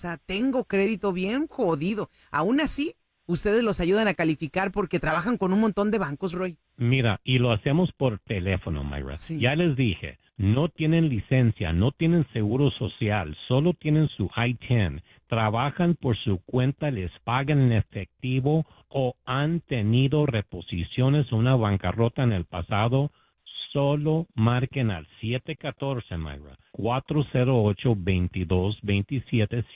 casa, tengo crédito bien jodido. Aún así, ustedes los ayudan a calificar porque trabajan con un montón de bancos, Roy. Mira, y lo hacemos por teléfono, Mayra. Sí. Ya les dije, no tienen licencia, no tienen seguro social, solo tienen su I-10. Trabajan por su cuenta, les pagan en efectivo o han tenido reposiciones o una bancarrota en el pasado. Solo marquen al 714, Mayra, 408-2227,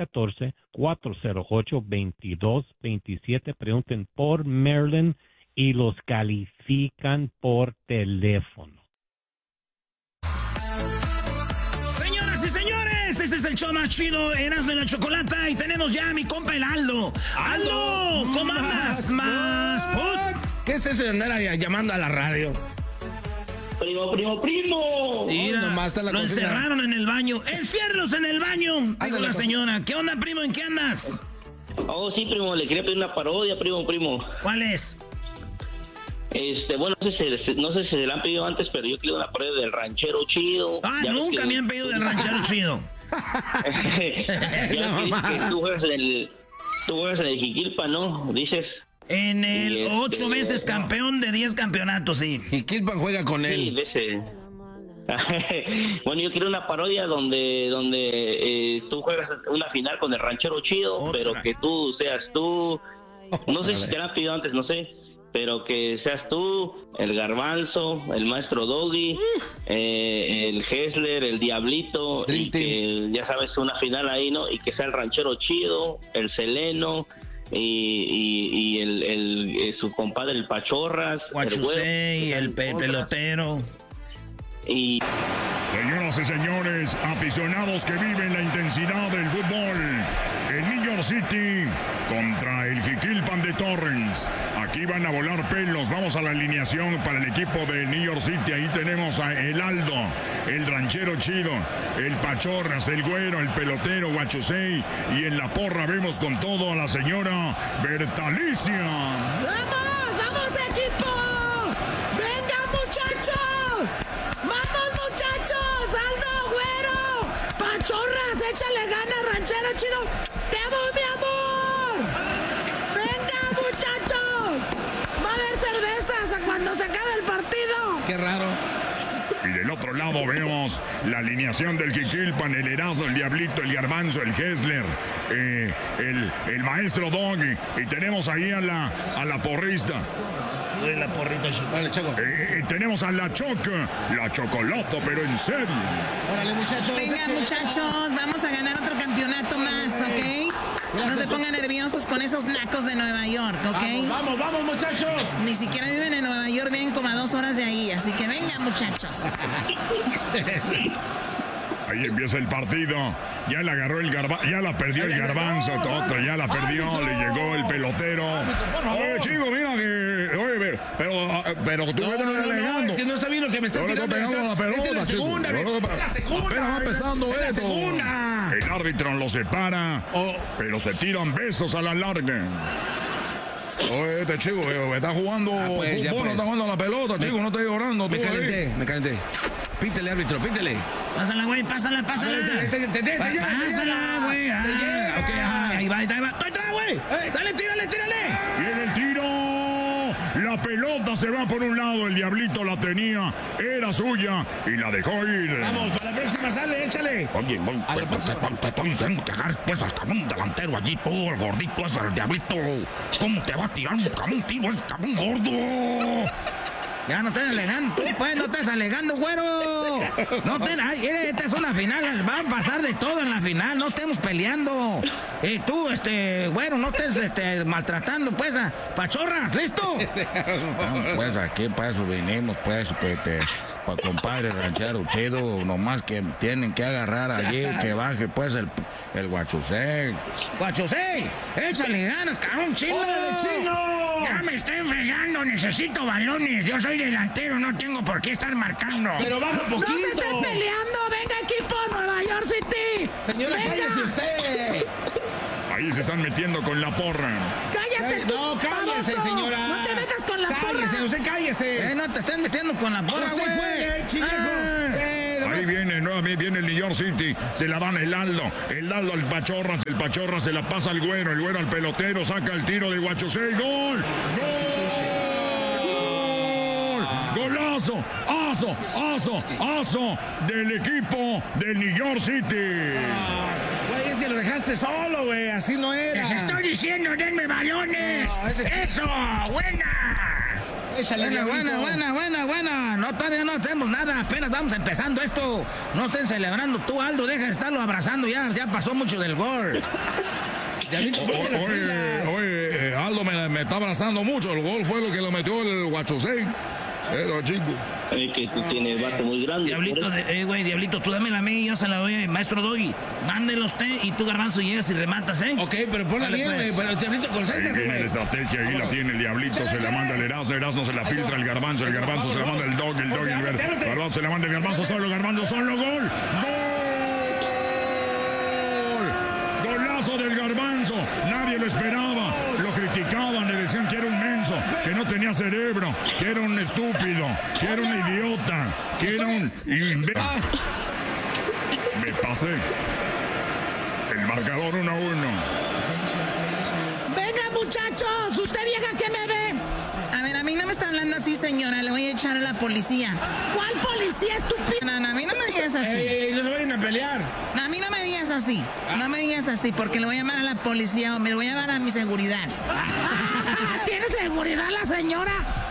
714-408-2227. Pregunten por Marilyn y los califican por teléfono. Señoras y señores, este es el show más chido, Erasmo y la Chocolata, y tenemos ya a mi compa el Aldo. ¡Aldo! ¿Cómo andas? ¡Más! ¿Qué es eso de andar llamando a la radio? Primo. Mira, nomás está en la lo cocina. encerraron en el baño. ¡Enciérralos en el baño! Dijo Ándale, la pues. señora. ¿Qué onda, primo? ¿En qué andas? Oh, sí, primo, le quería pedir una parodia, primo. ¿Cuál es? Bueno, no sé si se la han pedido antes, pero yo quiero una parodia del ranchero chido. Ah, Ya ves nunca que- me han pedido del ranchero chido. Ya ves que dices que tú juegas en el Jiquilpa, ¿no? Dices. En el 8 veces campeón de 10 campeonatos, sí. Y Kilpan juega con Sí, él. de ese. Bueno, yo quiero una parodia donde tú juegas una final con el ranchero chido, Otra. pero que tú seas tú. No sé si te la han pedido antes, no sé. Pero que seas tú, el Garbanzo, el Maestro Doggy, el Hessler, el Diablito, Dream y que ya sabes, una final ahí, ¿no? Y que sea el ranchero chido, el Seleno, y su compadre, el Pachorras, Guachusei, el pelotero. y Señoras y señores, aficionados que viven la intensidad del fútbol, el New York City contra el Jiquilpan de Torrance. Aquí van a volar pelos. Vamos a la alineación para el equipo de New York City. Ahí tenemos a el Aldo, el ranchero chido, el Pachorras, el Güero, el pelotero Guachusei, y en la porra vemos con todo a la señora Bertalicia. ¡Vamos! ¡Vamos, equipo! ¡Venga, muchachos! ¡Vamos, muchachos! ¡Aldo, Güero! ¡Pachorras! ¡Échale ganas, ranchero chido! ¡Te amo, mi amor! ¡Venga, muchachos! ¡Va a haber cervezas a cuando se acabe el partido! Qué raro. Y del otro lado vemos la alineación del Jiquilpan, el Erazo, el Diablito, el Garbanzo, el Hessler, el Maestro Doggy. Y tenemos ahí a la porrista. La porrisa. Vale, Choco. Tenemos a la Chocolata, pero en serio. Órale, muchachos. Venga, muchachos, vamos a ganar otro campeonato más, ¿ok? No se pongan nerviosos con esos nacos de Nueva York, ¿ok? Vamos, muchachos. Ni siquiera viven en Nueva York, viven como a 2 horas de ahí, así que venga, muchachos. Ahí empieza el partido. Ya la agarró ya la perdió el Garbanzo, otra, ya la perdió, le llegó el pelotero. Oye, chico, mira que. Oye, pero tú vete relegando. Es que no sabía lo que me está Yo le tirando. estoy pegando la pelota, Esta es la chico. segunda, Yo le estoy- la segunda. Apenas va empezando Es la esto. segunda. El árbitro lo separa, pero se tiran besos a la larga. Oye, este chico me está jugando pues, ya fútbol, no pues. está jugando la pelota, chico, no está llorando. Me tú ahí. calenté. Pítele, árbitro, pítele. Pásala, güey, pásala. Pásala, güey. Ahí va. Estoy atrás, güey. Dale, tírale. Viene el tiro. La pelota se va por un lado. El Diablito la tenía. Era suya. Y la dejó ir. Vamos, para la próxima sale, échale. Oye, te estoy diciendo que agarres pues hasta un delantero allí, tú, el gordito ese, el Diablito. ¿Cómo te va a tirar un tiro ese cabrón gordo? Ya no estés alegando, tú pues, no estés alegando, güero. No te, esta es una final, va a pasar de todo en la final, no estemos peleando. Y tú, güero, no estés maltratando, pues, a Pachorras, ¿listo? Pues aquí, para eso vinimos, pues, compadre ranchero chido, nomás que tienen que agarrar allí, que baje, pues, el Guachusei. Guachosei, échale ganas, cabrón, chino. ¡Órale, chino! Ya me estoy fregando, necesito balones. Yo soy delantero, no tengo por qué estar marcando. Pero baja poquito. ¡No se estén peleando! ¡Venga, equipo, Nueva York City! Señora, ¡Venga! cállese usted. Ahí se están metiendo con la porra. ¡Cállate tú, No, cállese, baboso! señora. ¡No te metas con la Cállese, porra! usted cállese. No te estén metiendo con la porra, Usted güey. juegue, chinejo. Ahí Ahí viene, nuevamente viene el New York City. Se la dan el Aldo al Pachorras. El Pachorras se la pasa al Güero. El Güero al pelotero. Saca el tiro de Guachusei. ¡Gol! ¡Gol! ¡Golazo! ¡Aso del equipo del New York City! Güey, es que lo dejaste solo, güey. Así no era. Les estoy diciendo, denme balones. No, ¡Eso! ¡Buena! Échale, Buena. No, todavía no hacemos nada. Apenas vamos empezando esto. No estén celebrando. Tú, Aldo, deja de estarlo abrazando. Ya pasó mucho del gol. Oye, Aldo me está abrazando mucho. El gol fue lo que lo metió el Guachusei. Chico. Es que tú tienes bate muy grande. Diablito, tú dámela a mí, yo se la doy, maestro Doggy. Mándelo usted y tú, Garbanzo, llegas y rematas, ¿eh? Ok, pero ponla bien, güey. Pues. Pero el Diablito, concéntrate, Ahí viene güey. la estrategia, ahí la tiene el Diablito, se la manda el Erasmo se la filtra el Garbanzo se la manda el Doggy, Garbanzo se la manda el Garbanzo solo, ¡gol! ¡Golazo del Garbanzo! Nadie lo esperaba, lo criticaban, le decían que era un menso, que no tenía cerebro, que era un estúpido, que era un idiota, que era un imbécil. Me pasé. El marcador 1-1. Venga, muchachos, usted vieja que me ve. A ver, a mí no me está hablando así, señora. Le voy a echar a la policía. ¿Cuál policía, estúpido? No, a mí no me digas así. No se vayan a pelear. No, a mí no me digas así. No me digas así, porque le voy a llamar a la policía o me lo voy a llamar a mi seguridad. ¿Tiene seguridad la señora?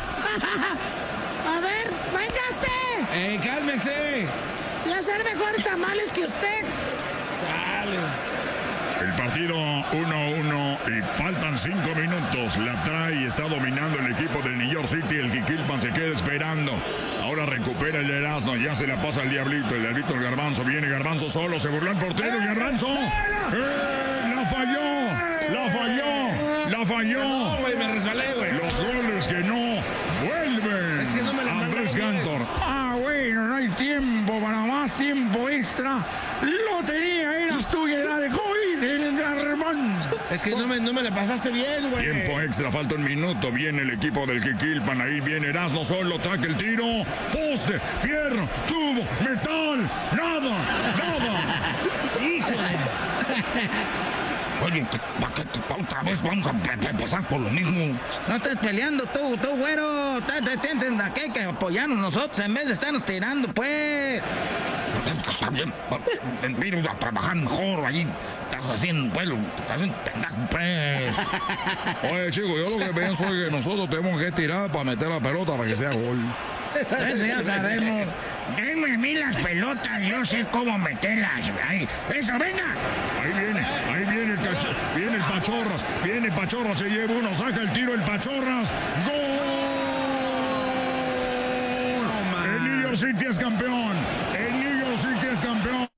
A ver, véngase. Cálmense. Y hacer mejores tamales que usted. Dale. El partido 1-1 y faltan 5 minutos. La trae y está dominando el equipo del New York City. El Jiquilpan se queda esperando. Ahora recupera el Erasmo. Ya se la pasa al Diablito. El Diablito, el Garbanzo. Viene Garbanzo solo. Se burló el portero. Garbanzo. ¡La falló! No, güey, me resbalé, güey. Los goles que no vuelven. Es que no me la Andrés mandaron, Cantor. Bueno, no hay tiempo para más, tiempo extra. Lotería era suya, la dejó ir el Garbanzo. Es que no me la pasaste bien, güey. Tiempo extra, falta un minuto. Viene el equipo del Jiquilpan. Ahí viene Erasmo solo. Traca el tiro. Poste, fierro, tubo, metal. Nada. Hijo de... Oye, otra vez vamos a empezar por lo mismo. No estés peleando tú, güero. Tienes aquí que apoyarnos nosotros en vez de estarnos tirando, pues. También, ir a trabajar mejor allí. Estás haciendo, pendejo, pues. Oye, chicos, yo lo que pienso es que nosotros tenemos que tirar para meter la pelota para que sea gol. Eso ya sabemos. Denme a mí las pelotas, yo sé cómo meterlas. Ahí, eso, venga. Ahí viene viene el Pachorras, se lleva uno, saca el tiro el Pachorras. ¡Gol! El New York City es campeón.